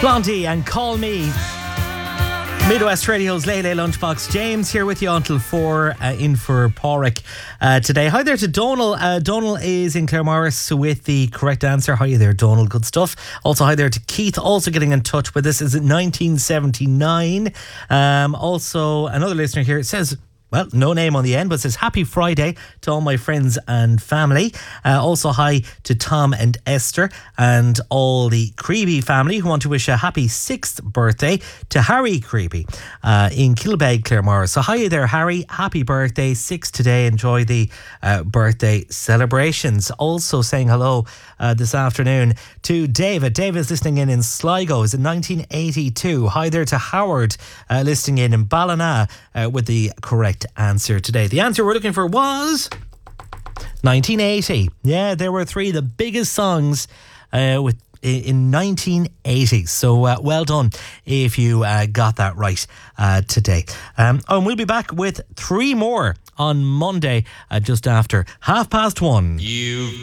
Blondie and Call Me. Midwest Radio's Late Late Lunchbox. James here with you until 4 in for Porrick today. Hi there to Donal. Donal is in Claremorris with the correct answer. Hi there, Donal. Good stuff. Also, hi there to Keith, also getting in touch with us. Is it 1979? Also, another listener here, it says, well, no name on the end, but says happy Friday to all my friends and family. Also hi to Tom and Esther and all the Creeby family who want to wish a happy 6th birthday to Harry Creeby in Kilbeg, Claremorris. So hi there, Harry. Happy birthday, 6 today. Enjoy the birthday celebrations. Also saying hello this afternoon to David. David's listening in Sligo. Is in 1982. Hi there to Howard listening in Ballina with the correct answer today. The answer we're looking for was 1980. Yeah, there were three, the biggest songs in 1980. So well done if you got that right today. And we'll be back with three more on Monday just after 1:30. You've